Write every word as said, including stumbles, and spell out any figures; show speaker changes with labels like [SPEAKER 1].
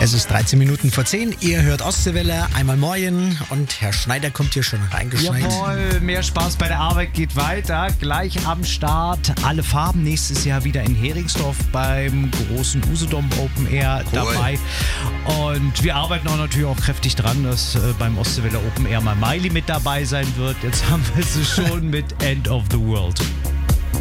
[SPEAKER 1] Es ist dreizehn Minuten vor zehn. Ihr hört Ostseewelle, einmal Moin. Und Herr Schneider kommt hier schon reingeschneit.
[SPEAKER 2] Jawohl, mehr Spaß bei der Arbeit geht weiter. Gleich am Start. Alle Farben nächstes Jahr wieder in Heringsdorf beim großen Usedom Open Air
[SPEAKER 1] Cool.
[SPEAKER 2] dabei. Und wir arbeiten auch natürlich auch kräftig dran, dass äh, beim Ostseewelle Open Air mal Miley mit dabei sein wird. Jetzt haben wir sie schon mit End of the World.